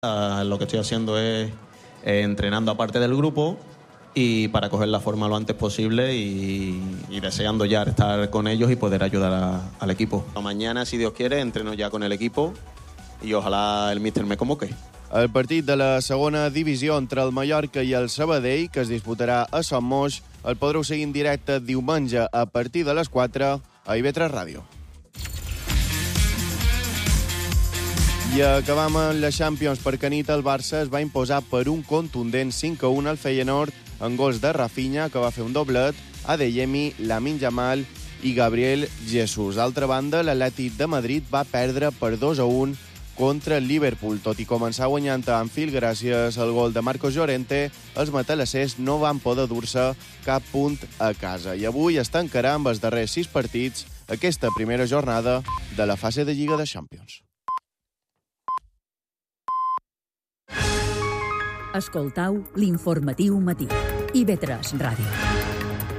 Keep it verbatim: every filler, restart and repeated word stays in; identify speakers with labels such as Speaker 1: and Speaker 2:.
Speaker 1: Uh, lo que estoy haciendo es eh, entrenando aparte del grupo y para coger la forma lo antes posible y, y deseando ya estar con ellos y poder ayudar a, al equipo. Mañana, si Dios quiere, entreno ya con el equipo y ojalá el míster me convoque.
Speaker 2: El partit de la segona divisió entre el Mallorca i el Sabadell, que es disputarà a Son Moix, el podreu seguir en directe diumenge a partir de les quatre a I V tres Ràdio. I acabam amb la Champions perquè nit el Barça es va imposar per un contundent cinc a un al Feyenoord en gols de Rafinha, que va fer un doblet, Adeyemi, Lamine Yamal i Gabriel Jesús. D'altra banda, l'Atlètic de Madrid va perdre per dos a un contra el Liverpool. Tot i començar guanyant a Anfield gràcies al gol de Marcos Llorente, els matalassers no van poder dur-se cap punt a casa. I avui es tancarà amb els darrers sis partits aquesta primera jornada de la fase de Lliga de Champions.
Speaker 3: Escoltau l'informatiu matí. I V tres Ràdio.